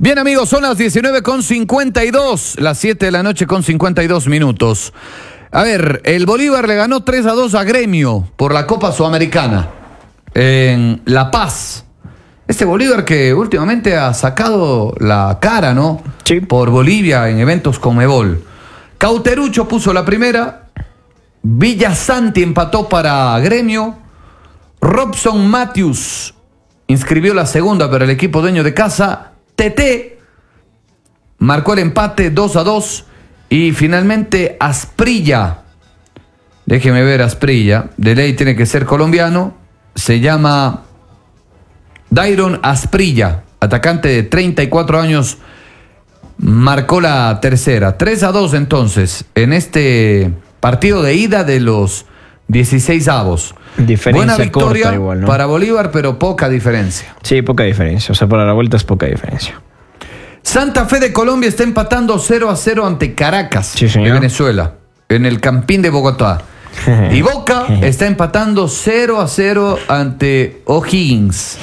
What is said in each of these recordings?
Bien, amigos, son las 19:52, las 7 de la noche con 52 minutos. A ver, el Bolívar le ganó 3-2 a Gremio por la Copa Sudamericana en La Paz. Este Bolívar que últimamente ha sacado la cara, ¿no? Sí. Por Bolivia en eventos Conmebol. Cauterucho puso la primera. Villasanti empató para Gremio. Robson Matthews inscribió la segunda para el equipo dueño de casa. TT marcó el empate 2-2. Y finalmente Asprilla. Déjeme ver Asprilla. De ley tiene que ser colombiano. Se llama Dairon Asprilla, atacante de 34 años, marcó la tercera. 3-2 entonces, en este partido de ida de los 16avos. Buena victoria corta igual, ¿no? Para Bolívar, pero poca diferencia. Sí, poca diferencia. O sea, para la vuelta es poca diferencia. Santa Fe de Colombia está empatando 0-0 ante Caracas, sí, de Venezuela, en el Campín de Bogotá. Y Boca está empatando 0-0 ante O'Higgins.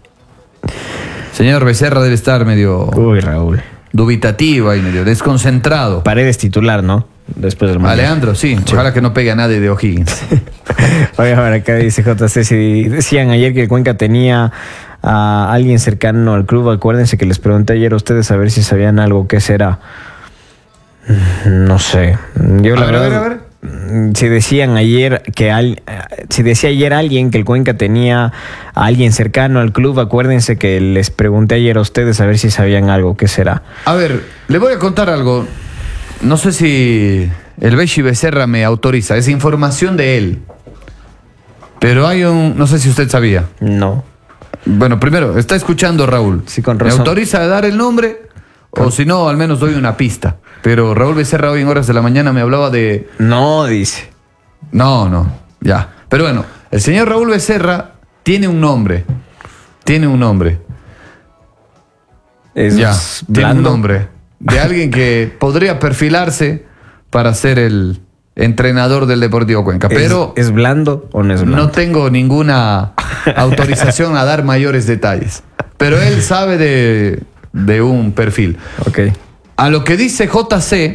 Señor Becerra debe estar medio... Uy, Raúl. Dubitativo y medio desconcentrado. Paredes titular, ¿no? Después del mundial. Alejandro, sí. Ojalá que no pegue a nadie de O'Higgins. Oye, a ver, acá dice JC, si decían ayer que el Cuenca tenía a alguien cercano al club, acuérdense que les pregunté ayer a ustedes a ver si sabían algo. ¿Qué será? No sé. Yo la verdad... A ver. Si decía ayer alguien que el Cuenca tenía a alguien cercano al club, acuérdense que les pregunté ayer a ustedes a ver si sabían algo. ¿Qué será? A ver, le voy a contar algo. No sé si el Beshi Becerra me autoriza. Es información de él. Pero hay un... No sé si usted sabía. No. Bueno, primero, está escuchando Raúl. Sí, con razón. ¿Me autoriza a dar el nombre? O si no, al menos doy una pista. Pero Raúl Becerra hoy en horas de la mañana me hablaba de... No, dice. No, ya. Pero bueno, el señor Raúl Becerra tiene un nombre. Tiene un nombre. Tiene un nombre. De alguien que podría perfilarse para ser el entrenador del Deportivo Cuenca. Pero ¿Es blando o no es blando? No tengo ninguna autorización a dar mayores detalles. Pero él sabe de un perfil. Ok. A lo que dice JC,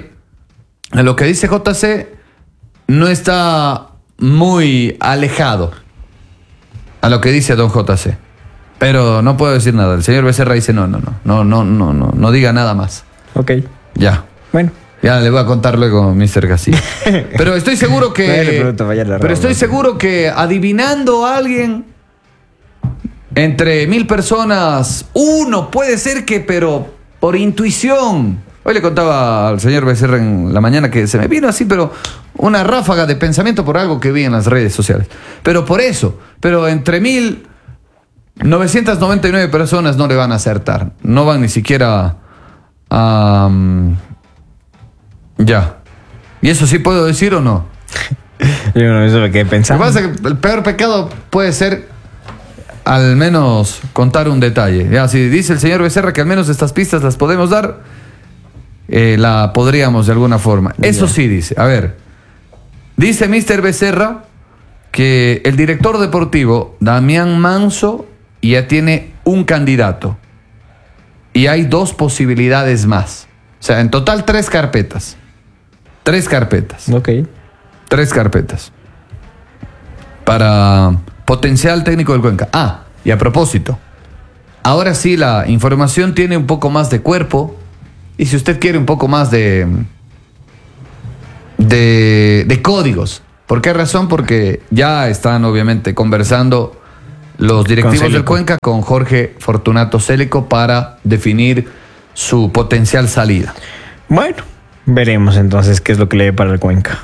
no está muy alejado a lo que dice don JC. Pero no puedo decir nada. El señor Becerra dice no diga nada más. Ok. Ya. Bueno. Ya le voy a contar luego, Mr. Castillo. Pero estoy seguro que... estoy seguro que adivinando a alguien entre 1000 personas, uno puede ser que, pero por intuición. Hoy le contaba al señor Becerra en la mañana que se me vino así, pero una ráfaga de pensamiento por algo que vi en las redes sociales. Pero por eso, pero entre 1999 personas no le van a acertar. No van ni siquiera a... ya. ¿Y eso sí puedo decir o no? Yo no, eso me quedé pensando. Lo que pasa es que el peor pecado puede ser al menos contar un detalle. Ya, si dice el señor Becerra que al menos estas pistas las podemos dar, la podríamos de alguna forma. Eso sí dice. A ver, dice Mr. Becerra que el director deportivo, Damián Manso, ya tiene un candidato. Y hay 2 posibilidades más. O sea, en total 3 carpetas. 3 carpetas. Ok. 3 carpetas. Para potencial técnico del Cuenca. Ah, y a propósito, ahora sí la información tiene un poco más de cuerpo. Y si usted quiere un poco más de códigos. ¿Por qué razón? Porque ya están obviamente conversando los directivos del Cuenca con Jorge Fortunato Célico para definir su potencial salida. Bueno, veremos entonces qué es lo que le dé para el Cuenca.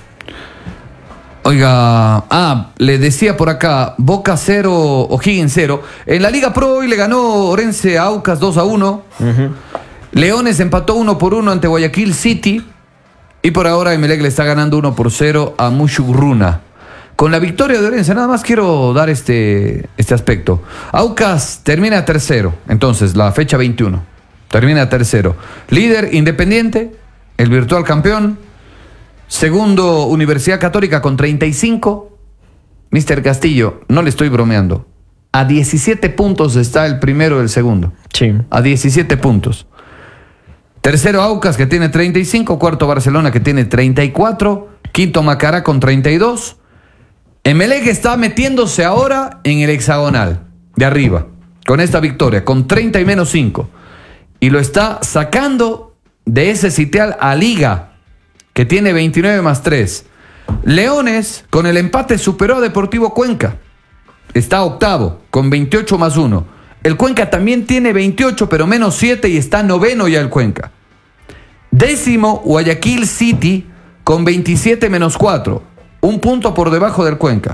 Oiga, le decía por acá, Boca 0, O'Higgins 0. En la Liga Pro hoy le ganó Orense a Aucas 2-1. Leones empató 1-1 ante Guayaquil City. Y por ahora Emelec le está ganando 1-0 a Mushurruna. Con la victoria de Orense, nada más quiero dar este aspecto. Aucas termina tercero, entonces la fecha 21. Termina tercero. Líder Independiente, el virtual campeón. Segundo, Universidad Católica con 35. Mr. Castillo, no le estoy bromeando. A 17 puntos está el primero y el segundo. Sí. A 17 puntos. Tercero Aucas, que tiene 35. Cuarto Barcelona, que tiene 34. Quinto Macará con 32. Emelec está metiéndose ahora en el hexagonal de arriba, con esta victoria, con 30 y menos 5. Y lo está sacando de ese sitial a Liga, que tiene 29 más 3. Leones, con el empate, superó a Deportivo Cuenca. Está octavo, con 28 más 1. El Cuenca también tiene 28, pero menos 7, y está noveno ya el Cuenca. Décimo, Guayaquil City, con 27 menos 4. Un punto por debajo del Cuenca.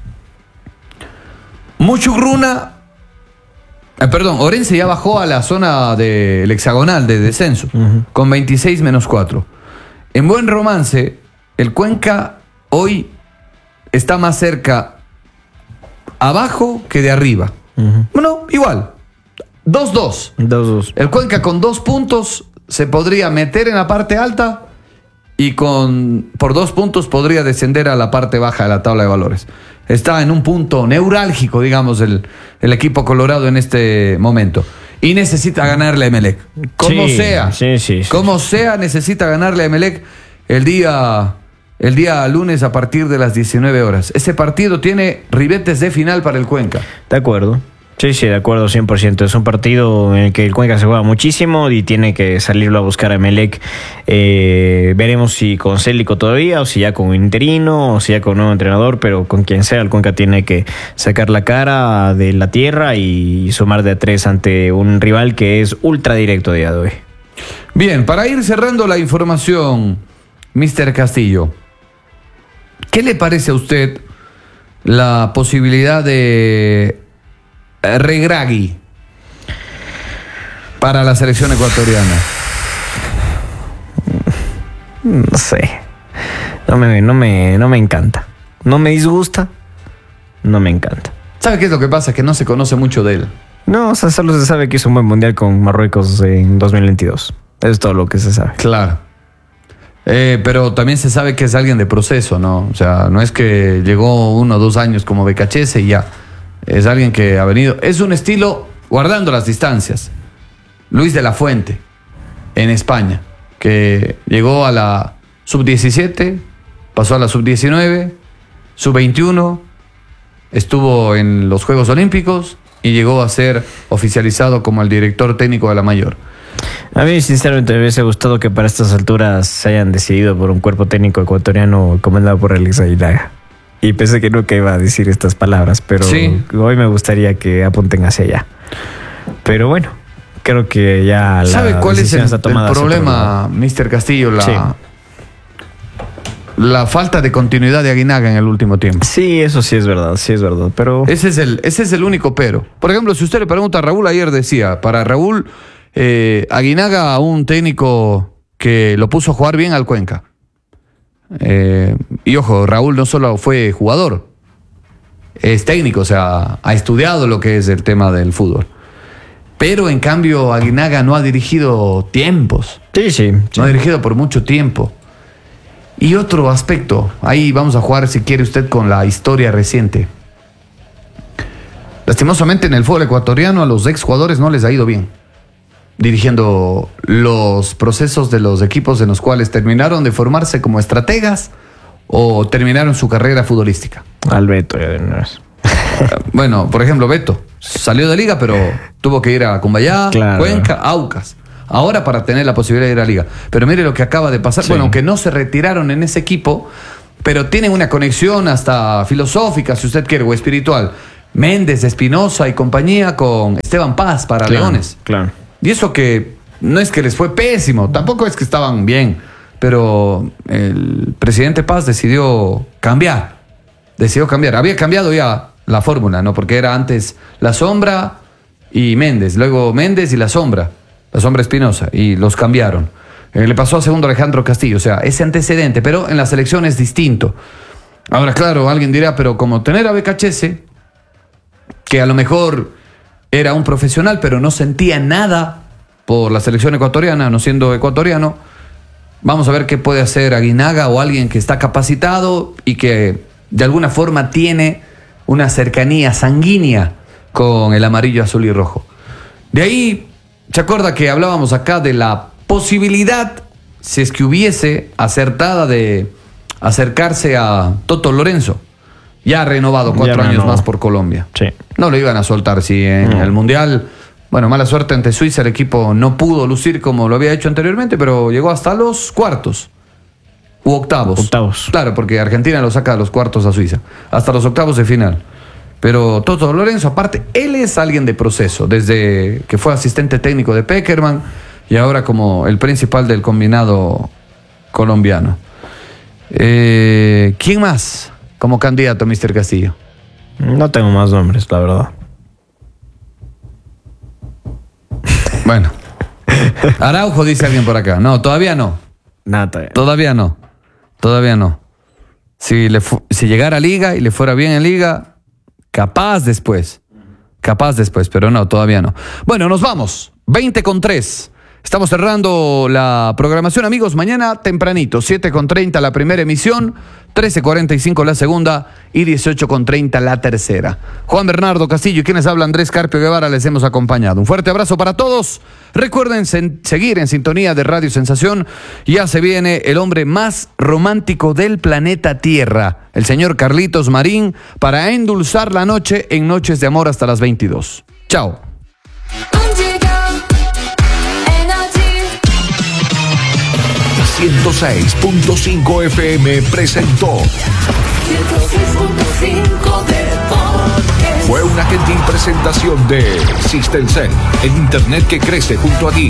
Orense ya bajó a la zona del hexagonal de descenso, con 26 menos 4. En Buen Romance, el Cuenca hoy está más cerca abajo que de arriba. Bueno, igual. 2-2. 2-2. El Cuenca con 2 puntos se podría meter en la parte alta y por 2 puntos podría descender a la parte baja de la tabla de valores. Está en un punto neurálgico, digamos, el equipo colorado en este momento. Y necesita ganarle a Emelec. Como sea. Como sea, necesita ganarle a Emelec el día lunes a partir de las 19 horas. Ese partido tiene ribetes de final para el Cuenca. De acuerdo. Sí, de acuerdo, 100%. Es un partido en el que el Cuenca se juega muchísimo y tiene que salirlo a buscar a Emelec. Veremos si con Célico todavía, o si ya con un interino, o si ya con un nuevo entrenador, pero con quien sea, el Cuenca tiene que sacar la cara de la tierra y sumar de a 3 ante un rival que es ultra directo a día de hoy. Bien, para ir cerrando la información, Mr. Castillo, ¿qué le parece a usted la posibilidad de Regragui para la selección ecuatoriana? No sé. No me encanta. No me disgusta. No me encanta. ¿Sabe qué es lo que pasa? Que no se conoce mucho de él. No, o sea, solo se sabe que hizo un buen mundial con Marruecos en 2022. Es todo lo que se sabe. Claro. Pero también se sabe que es alguien de proceso, ¿no? O sea, no es que llegó 1 o 2 años como Becachese y ya. Es alguien que ha venido. Es un estilo guardando las distancias. Luis de la Fuente, en España, que llegó a la sub-17, pasó a la sub-19, sub-21, estuvo en los Juegos Olímpicos y llegó a ser oficializado como el director técnico de la mayor. A mí sinceramente me hubiese gustado que para estas alturas se hayan decidido por un cuerpo técnico ecuatoriano comandado por Alex Aguinaga. Y pensé que nunca iba a decir estas palabras, pero sí, hoy me gustaría que apunten hacia allá. Pero bueno, creo que ya la ¿sabe cuál es el problema, Mr. Castillo? La falta de continuidad de Aguinaga en el último tiempo. Sí, eso sí es verdad, pero... Ese es el único pero. Por ejemplo, si usted le pregunta a Raúl, ayer decía, para Raúl, Aguinaga, un técnico que lo puso a jugar bien al Cuenca. Y ojo, Raúl no solo fue jugador, es técnico, o sea, ha estudiado lo que es el tema del fútbol. Pero en cambio Aguinaga no ha dirigido tiempos. Sí. No ha dirigido por mucho tiempo. Y otro aspecto, ahí vamos a jugar, si quiere usted, con la historia reciente. Lastimosamente en el fútbol ecuatoriano a los exjugadores no les ha ido bien dirigiendo los procesos de los equipos en los cuales terminaron de formarse como estrategas o terminaron su carrera futbolística. Al Beto, ya de nuevo. Bueno, por ejemplo, Beto salió de Liga, pero tuvo que ir a Cumbayá, claro, Cuenca, Aucas. Ahora para tener la posibilidad de ir a Liga. Pero mire lo que acaba de pasar. Sí. Bueno, aunque no se retiraron en ese equipo, pero tienen una conexión hasta filosófica, si usted quiere, o espiritual. Méndez, Espinosa y compañía con Esteban Paz para Leones. Claro. Y eso que no es que les fue pésimo, tampoco es que estaban bien, pero el presidente Paz decidió cambiar. Había cambiado ya la fórmula, ¿no? Porque era antes La Sombra y Méndez, luego Méndez y La Sombra Espinosa, y los cambiaron. Le pasó a segundo Alejandro Castillo, o sea, ese antecedente, pero en la selección es distinto. Ahora, claro, alguien dirá, pero como tener a Becachese, que a lo mejor era un profesional, pero no sentía nada por la selección ecuatoriana, no siendo ecuatoriano, vamos a ver qué puede hacer Aguinaga o alguien que está capacitado y que de alguna forma tiene una cercanía sanguínea con el amarillo, azul y rojo. De ahí, ¿se acuerda que hablábamos acá de la posibilidad, si es que hubiese acertada, de acercarse a Toto Lorenzo. Ya ha renovado 4 años más por Colombia. Sí. No lo iban a soltar si en el Mundial, bueno, mala suerte ante Suiza, el equipo no pudo lucir como lo había hecho anteriormente, pero llegó hasta los cuartos. U octavos. Claro, porque Argentina lo saca a los cuartos a Suiza. Hasta los octavos de final. Pero Toto Lorenzo, aparte, él es alguien de proceso. Desde que fue asistente técnico de Pekerman y ahora como el principal del combinado colombiano. ¿Quién más como candidato, Mr. Castillo? No tengo más nombres, la verdad. Bueno. Araujo, dice alguien por acá. No, todavía no. Nada. Todavía no. Todavía no. Si llegara a Liga y le fuera bien en Liga, capaz después, pero no, todavía no. Bueno, nos vamos. 20:03. Estamos cerrando la programación, amigos. Mañana tempranito, 7:30 la primera emisión, 13:45 la segunda y 18:30 la tercera. Juan Bernardo Castillo y quienes hablan, Andrés Carpio Guevara, les hemos acompañado. Un fuerte abrazo para todos. Recuerden seguir en sintonía de Radio Sensación. Ya se viene el hombre más romántico del planeta Tierra, el señor Carlitos Marín, para endulzar la noche en Noches de Amor hasta las 22. Chao. 106.5 FM presentó 106.5 Deportes. Fue una gentil presentación de System Cell, el internet que crece junto a ti.